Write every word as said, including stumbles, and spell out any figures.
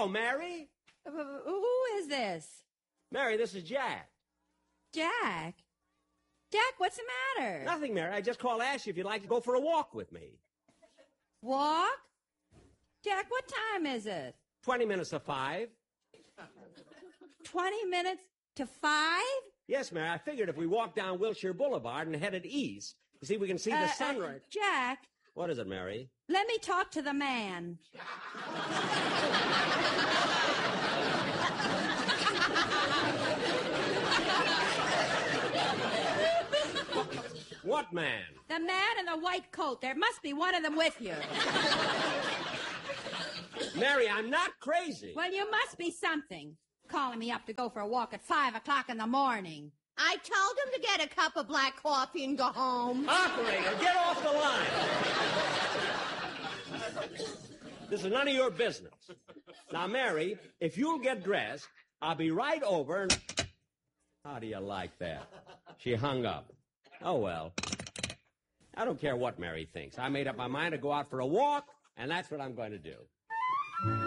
Mary. Uh, who is this? Mary, this is Jack. Jack? Jack, what's the matter? Nothing, Mary. I just called to ask you if you'd like to go for a walk with me. Walk? Jack, what time is it? Twenty minutes to five. Twenty minutes to five? Yes, Mary. I figured if we walked down Wilshire Boulevard and headed east, you see, we can see Uh, the sunrise. Uh, Jack, What is it, Mary? let me talk to the man. What man? The man in the white coat. There must be one of them with you. Mary, I'm not crazy. Well, you must be something. Calling me up to go for a walk at five o'clock in the morning. I told him to get a cup of black coffee and go home. Operator, get off the line. This is none of your business. Now, Mary, if you'll get dressed, I'll be right over and... How do you like that? She hung up. Oh, well. I don't care what Mary thinks. I made up my mind to go out for a walk, and that's what I'm going to do.